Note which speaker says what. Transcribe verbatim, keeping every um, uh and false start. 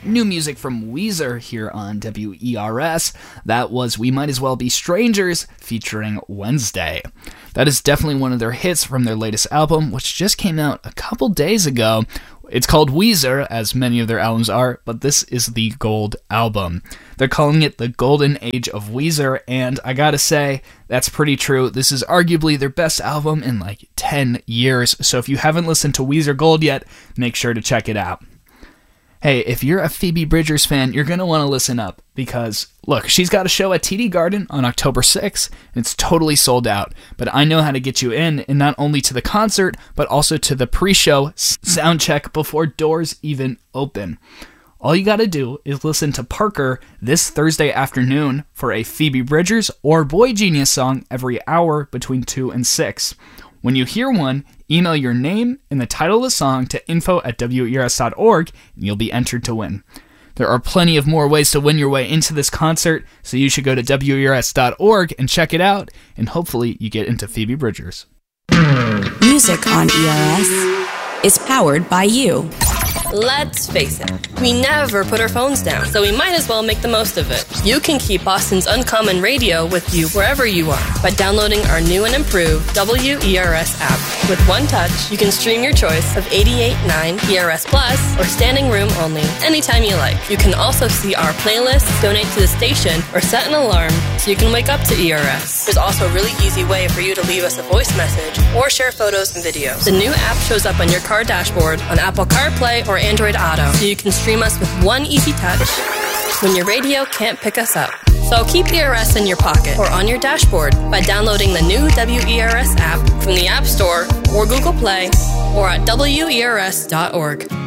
Speaker 1: new music from Weezer here on W E R S. That was We Might As Well Be Strangers featuring Wednesday. That is definitely one of their hits from their latest album, which just came out a couple days ago. It's called Weezer, as many of their albums are, but this is the Gold album. They're calling it the Golden Age of Weezer, and I gotta say, that's pretty true. This is arguably their best album in like ten years, so if you haven't listened to Weezer Gold yet, make sure to check it out. Hey, if you're a Phoebe Bridgers fan, you're going to want to listen up, because, look, she's got a show at T D Garden on October sixth, and it's totally sold out, but I know how to get you in, and not only to the concert, but also to the pre-show sound check before doors even open. All you got to do is listen to Parker this Thursday afternoon for a Phoebe Bridgers or Boy Genius song every hour between two and six. When you hear one, email your name and the title of the song to info at W E R S dot org, and you'll be entered to win. There are plenty of more ways to win your way into this concert, so you should go to W E R S dot org and check it out, and hopefully you get into Phoebe Bridgers.
Speaker 2: Music on E R S is powered by you.
Speaker 3: Let's face it, we never put our phones down, so we might as well make the most of it. You can keep Boston's Uncommon Radio with you wherever you are by downloading our new and improved W E R S app. With one touch, you can stream your choice of eighty-eight point nine E R S Plus or standing room only anytime you like. You can also see our playlists, donate to the station, or set an alarm so you can wake up to E R S. There's also a really easy way for you to leave us a voice message or share photos and videos. The new app shows up on your car dashboard on Apple CarPlay or Android Auto, so you can stream us with one easy touch when your radio can't pick us up. So keep E R S in your pocket or on your dashboard by downloading the new W E R S app from the App Store or Google Play or at W E R S dot org.